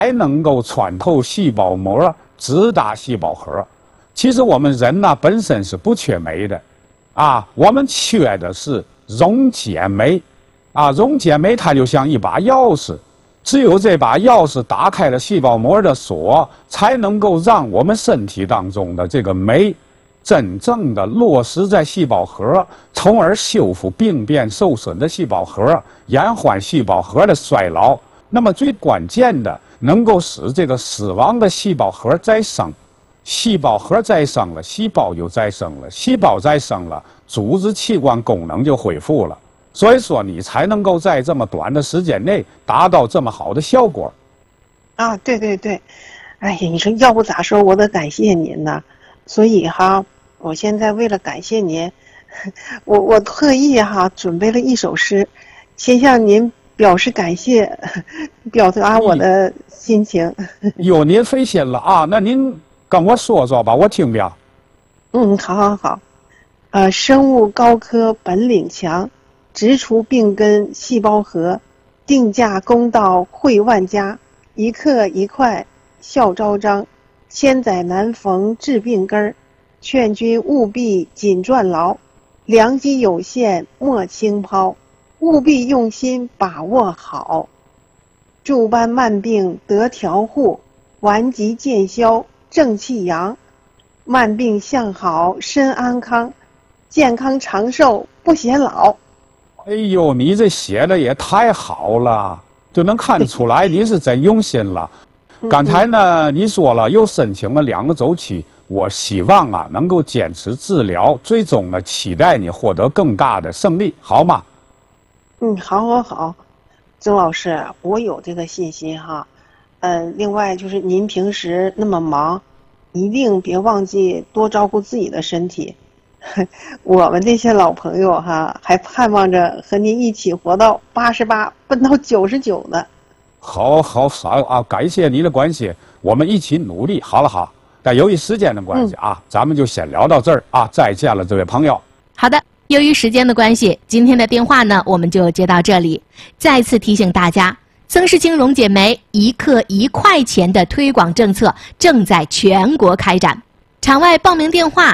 才能够穿透细胞膜，直达细胞核。其实我们人呢本身是不缺酶的，我们缺的是溶解酶，溶解酶它就像一把钥匙，只有这把钥匙打开了细胞膜的锁，才能够让我们身体当中的这个酶真正的落实在细胞核，从而修复病变受损的细胞核，延缓细胞核的衰老。那么最关键的，能够使这个死亡的细胞核再生，细胞核再生了，细胞就再生了，细胞再生了，组织器官功能就恢复了。所以说，你才能够在这么短的时间内达到这么好的效果。 对对对，哎呀，你说要不咋说，我得感谢您呢。所以我现在为了感谢您，我特意准备了一首诗，先向您表示感谢，表达我的心情。 有您费心了那您跟我说说吧，我听听。 好。生物高科本领强，直除病根细胞核，定价公道惠万家，一刻一块笑昭彰，千载难逢治病根儿，劝君务必紧攥牢，良机有限莫轻抛，务必用心把握好，诸般慢病得调护，顽疾见消正气扬，慢病向好身安康，健康长寿不显老。 哎呦，你这写的也太好了，就能看出来你是真用心了。刚才呢，你说了又申请了2个周期，我希望能够坚持治疗，最终呢期待你获得更大的胜利，好吗？ 好，曾老师，我有这个信心另外就是您平时那么忙，一定别忘记多照顾自己的身体。我们这些老朋友还盼望着和您一起活到88，奔到99呢。 好，感谢你的关心，我们一起努力。好了，但由于时间的关系咱们就先聊到这儿再见了，这位朋友。 好的，由于时间的关系，今天的电话呢我们就接到这里。再次提醒大家，曾氏清溶解酶1克1块钱的推广政策正在全国开展，场外报名电话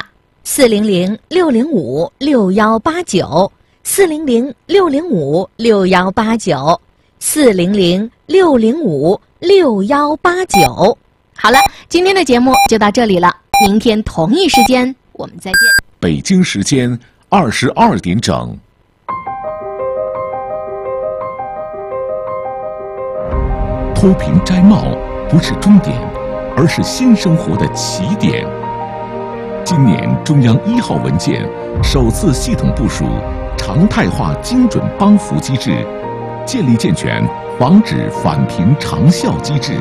400-605-6189，400-605-6189。好了，今天的节目就到这里了，明天同一时间我们再见。 北京时间22点整。脱贫摘帽不是终点，而是新生活的起点。今年中央1号文件首次系统部署常态化精准帮扶机制，建立健全防止返贫长效机制。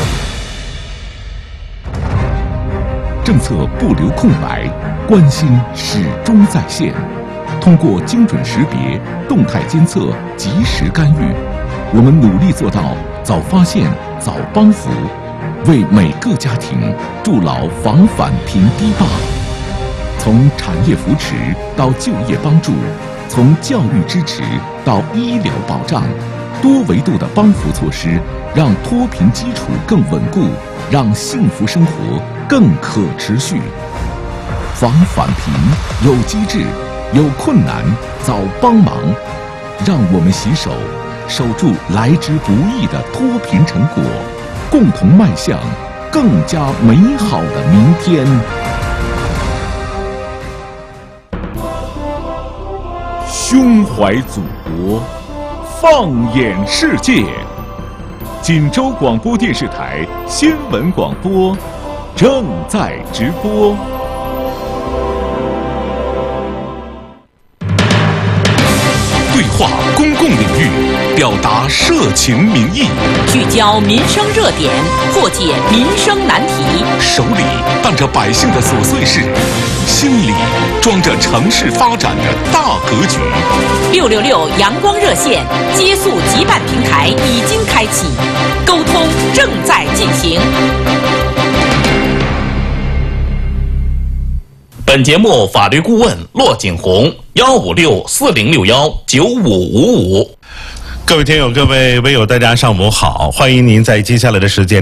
政策不留空白，关心始终在线。通过精准识别、动态监测、及时干预，我们努力做到早发现、早帮扶，为每个家庭筑牢防返贫堤坝。从产业扶持到就业帮助，从教育支持到医疗保障，多维度的帮扶措施，让脱贫基础更稳固，让幸福生活更可持续。防返贫有机制，有困难早帮忙，让我们携手守住来之不易的脱贫成果，共同迈向更加美好的明天。胸怀祖国，放眼世界。锦州广播电视台新闻广播正在直播。对话公共领域，表达社情民意， 聚焦民生热点，破解民生难题。 手里办着百姓的琐碎事，心里装着城市发展的大格局。 666阳光热线接速急办平台已经开启，沟通正在进行。 本节目法律顾问骆景红，156-4061-9555。 各位听友、各位微友，大家上午好，欢迎您在接下来的时间